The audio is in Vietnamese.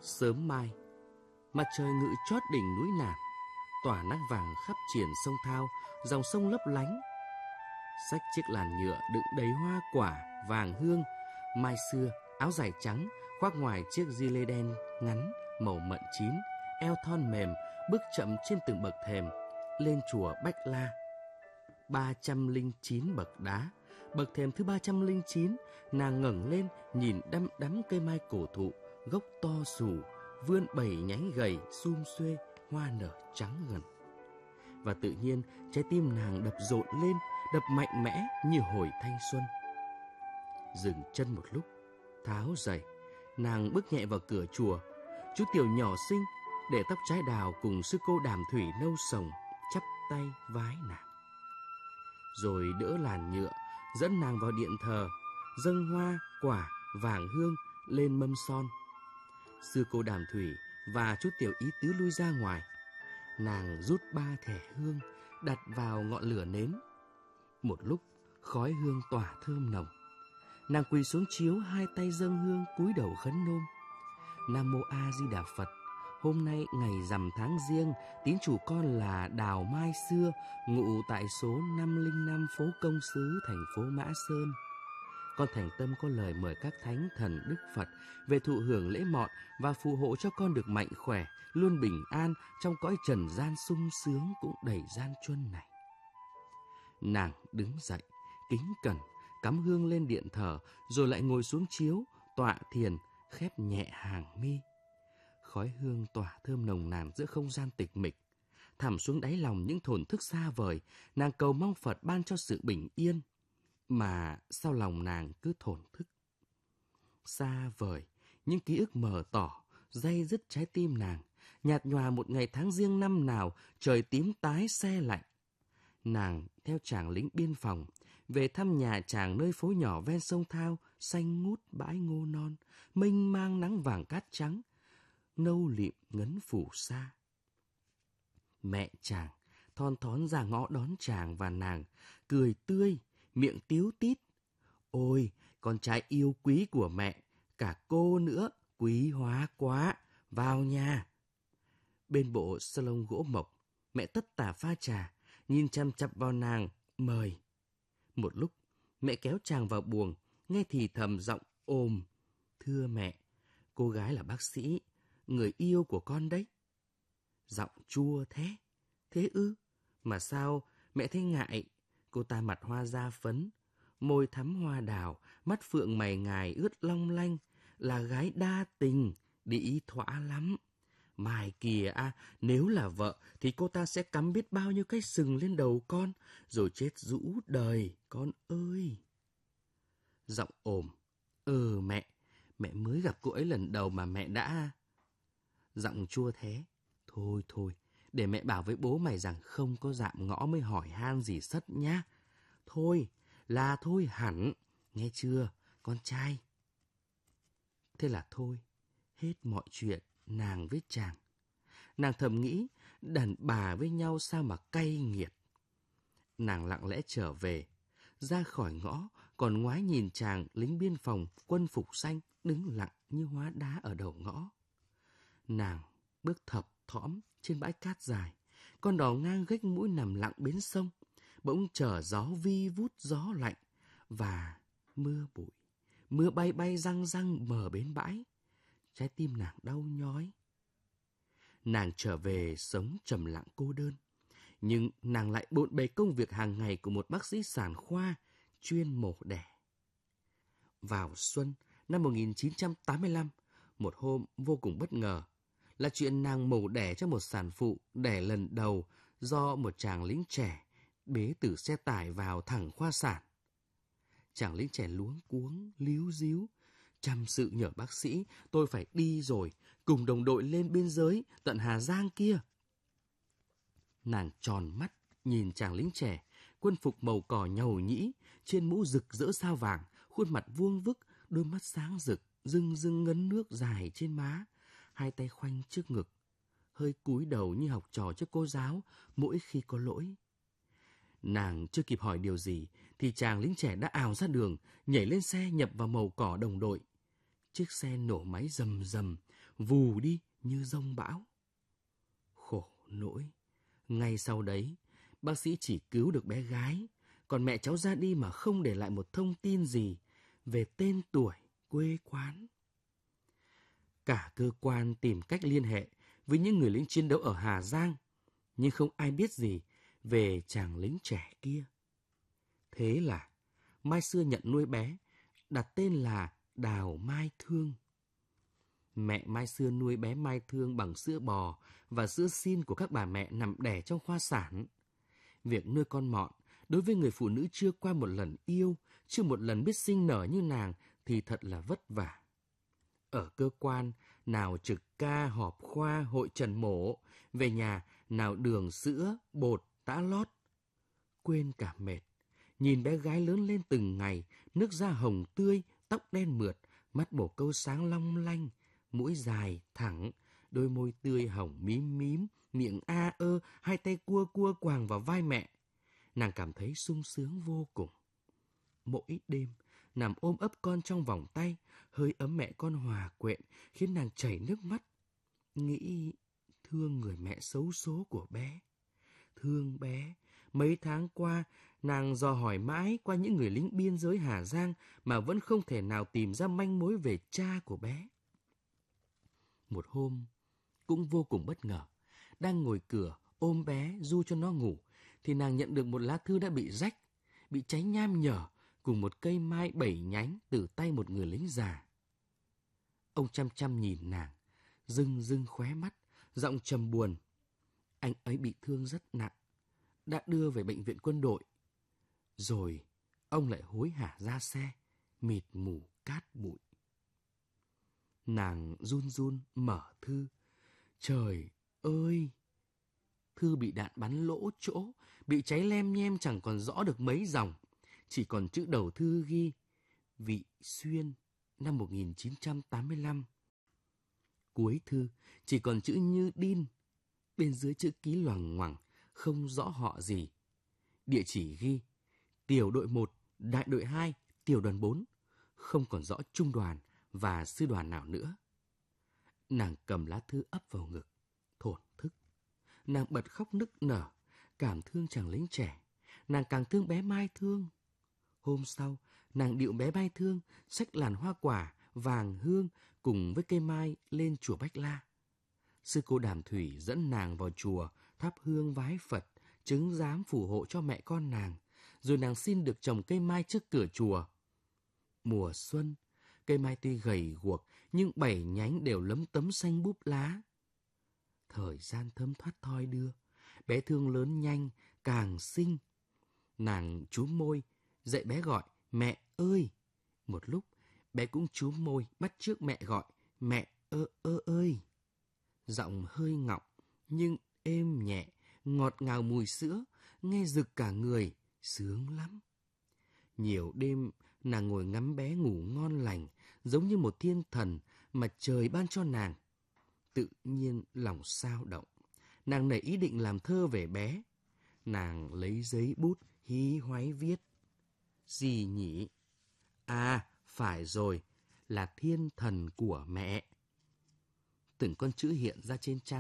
Sớm mai, mặt trời ngự chót đỉnh núi Nản, tỏa nắng vàng khắp triển sông Thao, dòng sông lấp lánh. Xách chiếc làn nhựa đựng đầy hoa quả, vàng hương, mai xưa, áo dài trắng, khoác ngoài chiếc gi-lê đen ngắn, màu mận chín, eo thon mềm, bước chậm trên từng bậc thềm, lên chùa Bách La. 309 bậc đá, bậc thềm thứ 309, nàng ngẩng lên nhìn đăm đắm cây mai cổ thụ, gốc to xù, vươn 7 nhánh gầy sum xuê, hoa nở trắng ngần. Và tự nhiên trái tim nàng đập rộn lên, đập mạnh mẽ như hồi thanh xuân. Dừng chân một lúc, tháo giày, nàng bước nhẹ vào cửa chùa. Chú Tiểu nhỏ xinh để tóc trái đào cùng sư cô Đàm Thủy nâu sồng chắp tay vái nàng, rồi đỡ làn nhựa dẫn nàng vào điện thờ, dâng hoa quả vàng hương lên mâm son. Sư cô Đàm Thủy và chú Tiểu ý tứ lui ra ngoài. Nàng rút 3 thẻ hương đặt vào ngọn lửa nến. Một lúc khói hương tỏa thơm nồng. Nàng quỳ xuống chiếu, hai tay dâng hương cúi đầu khấn nôm: Nam Mô A Di Đà Phật. Hôm nay ngày rằm tháng Giêng, tín chủ con là Đào Mai Xưa, ngụ tại số 505 phố Công Sứ, thành phố Mã Sơn. Con thành tâm có lời mời các thánh thần Đức Phật về thụ hưởng lễ mọn và phù hộ cho con được mạnh khỏe, luôn bình an trong cõi trần gian sung sướng cũng đầy gian truân này. Nàng đứng dậy, kính cẩn, cắm hương lên điện thờ, rồi lại ngồi xuống chiếu, tọa thiền, khép nhẹ hàng mi. Khói hương tỏa thơm nồng nàn giữa không gian tịch mịch. Thẳm xuống đáy lòng những thổn thức xa vời, nàng cầu mong Phật ban cho sự bình yên. Mà sao lòng nàng cứ thổn thức? Xa vời, những ký ức mờ tỏ, day dứt trái tim nàng, nhạt nhòa một ngày tháng Giêng năm nào, trời tím tái se lạnh. Nàng theo chàng lính biên phòng, về thăm nhà chàng nơi phố nhỏ ven sông Thao, xanh ngút bãi ngô non, mênh mang nắng vàng cát trắng, nâu lịm ngấn phủ xa. Mẹ chàng thon thón ra ngõ đón chàng và nàng, cười tươi, miệng tíu tít: Ôi, con trai yêu quý của mẹ, cả cô nữa, quý hóa quá, vào nhà. Bên bộ salon gỗ mộc, mẹ tất tả pha trà, nhìn chăm chăm vào nàng, mời. Một lúc, mẹ kéo chàng vào buồng, nghe thì thầm giọng ồm: Thưa mẹ, cô gái là bác sĩ, người yêu của con đấy. Giọng chua thế, thế ư? Mà sao mẹ thấy ngại? Cô ta mặt hoa da phấn, môi thắm hoa đào, mắt phượng mày ngài ướt long lanh, là gái đa tình, đĩ thỏa lắm. Mai kìa nếu là vợ thì cô ta sẽ cắm biết bao nhiêu cái sừng lên đầu con, rồi chết rũ đời, con ơi. Giọng ồm: mẹ mới gặp cô ấy lần đầu mà mẹ đã... Giọng chua thế: Thôi, để mẹ bảo với bố mày rằng không có dạm ngõ mới hỏi han gì sất nhá. Thôi, là thôi hẳn, nghe chưa, con trai. Thế là thôi, hết mọi chuyện nàng với chàng. Nàng thầm nghĩ, đàn bà với nhau sao mà cay nghiệt. Nàng lặng lẽ trở về, ra khỏi ngõ, còn ngoái nhìn chàng lính biên phòng quân phục xanh đứng lặng như hóa đá ở đầu ngõ. Nàng bước thập thõm trên bãi cát dài, con đò ngang ghếch mũi nằm lặng bến sông, bỗng trở gió vi vút gió lạnh và mưa bụi, mưa bay bay răng răng mờ bến bãi. Trái tim nàng đau nhói. Nàng trở về sống trầm lặng cô đơn, nhưng nàng lại bộn bề công việc hàng ngày của một bác sĩ sản khoa chuyên mổ đẻ. Vào xuân năm 1985, một hôm vô cùng bất ngờ, là chuyện nàng mổ đẻ cho một sản phụ đẻ lần đầu do một chàng lính trẻ bế từ xe tải vào thẳng khoa sản. Chàng lính trẻ luống cuống, líu díu: Chăm sự nhờ bác sĩ, tôi phải đi rồi, cùng đồng đội lên biên giới tận Hà Giang kia. Nàng tròn mắt nhìn chàng lính trẻ, quân phục màu cỏ nhầu nhĩ, trên mũ rực rỡ sao vàng, khuôn mặt vuông vức, đôi mắt sáng rực, rưng rưng ngấn nước dài trên má, hai tay khoanh trước ngực, hơi cúi đầu như học trò cho cô giáo mỗi khi có lỗi. Nàng chưa kịp hỏi điều gì thì chàng lính trẻ đã ào ra đường, nhảy lên xe nhập vào màu cỏ đồng đội. chiếc xe nổ máy rầm rầm, vù đi như giông bão. Khổ nỗi, ngay sau đấy, bác sĩ chỉ cứu được bé gái, còn mẹ cháu ra đi mà không để lại một thông tin gì về tên tuổi, quê quán. Cả cơ quan tìm cách liên hệ với những người lính chiến đấu ở Hà Giang, nhưng không ai biết gì về chàng lính trẻ kia. Thế là Mai Xưa nhận nuôi bé, đặt tên là Đào Mai Thương. Mẹ Mai Xưa nuôi bé Mai Thương bằng sữa bò và sữa sin của các bà mẹ nằm đẻ trong khoa sản. Việc nuôi con mọn đối với người phụ nữ chưa qua một lần yêu, chưa một lần biết sinh nở như nàng thì thật là vất vả. Ở cơ quan, nào trực ca, họp khoa, hội trần mổ, về nhà, nào đường sữa, bột, tã lót. Quên cả mệt, nhìn bé gái lớn lên từng ngày, nước da hồng tươi, tóc đen mượt, mắt bổ câu sáng long lanh, mũi dài, thẳng, đôi môi tươi hồng mím mím, miệng a ơ, hai tay cua cua quàng vào vai mẹ. Nàng cảm thấy sung sướng vô cùng. Mỗi đêm, nằm ôm ấp con trong vòng tay, hơi ấm mẹ con hòa quyện, khiến nàng chảy nước mắt. Nghĩ thương người mẹ xấu số của bé. Thương bé, mấy tháng qua, nàng dò hỏi mãi qua những người lính biên giới Hà Giang mà vẫn không thể nào tìm ra manh mối về cha của bé. Một hôm, cũng vô cùng bất ngờ, đang ngồi cửa ôm bé du cho nó ngủ, thì nàng nhận được một lá thư đã bị rách, bị cháy nham nhở, cùng một cây mai 7 nhánh từ tay một người lính già. Ông chăm chăm nhìn nàng, rưng rưng khóe mắt, giọng trầm buồn. Anh ấy bị thương rất nặng, đã đưa về bệnh viện quân đội. Rồi ông lại hối hả ra xe, mịt mù cát bụi. Nàng run run mở thư. Trời ơi! Thư bị đạn bắn lỗ chỗ, bị cháy lem nhem chẳng còn rõ được mấy dòng. Chỉ còn chữ đầu thư ghi Vị Xuyên năm 1985. Cuối thư chỉ còn chữ Như Đin, bên dưới chữ ký loằng ngoằng, không rõ họ gì. Địa chỉ ghi tiểu đội 1, đại đội 2, tiểu đoàn 4, không còn rõ trung đoàn và sư đoàn nào nữa. Nàng cầm lá thư ấp vào ngực, thổn thức. Nàng bật khóc nức nở, cảm thương chàng lính trẻ. Nàng càng thương bé Mai Thương. Hôm sau, nàng điệu bé Mai Thương xách làn hoa quả, vàng hương cùng với cây mai lên chùa Bách La. Sư cô Đàm Thủy dẫn nàng vào chùa thắp hương vái Phật, chứng giám phù hộ cho mẹ con nàng. Rồi nàng xin được trồng cây mai trước cửa chùa. Mùa xuân, cây mai tuy gầy guộc nhưng 7 nhánh đều lấm tấm xanh búp lá. Thời gian thấm thoát thoi đưa, bé Thương lớn nhanh, càng xinh. Nàng chúm môi, dạy bé gọi mẹ ơi. Một lúc, bé cũng chúm môi bắt chước mẹ gọi mẹ ơi. Giọng hơi ngọng nhưng êm nhẹ, ngọt ngào mùi sữa, nghe rực cả người, sướng lắm. Nhiều đêm nàng ngồi ngắm bé ngủ ngon lành, giống như một thiên thần mà trời ban cho nàng. Tự nhiên lòng xao động, nàng nảy ý định làm thơ về bé. Nàng lấy giấy bút hí hoáy viết. Gì nhỉ? À, phải rồi, là thiên thần của mẹ. Từng con chữ hiện ra trên trang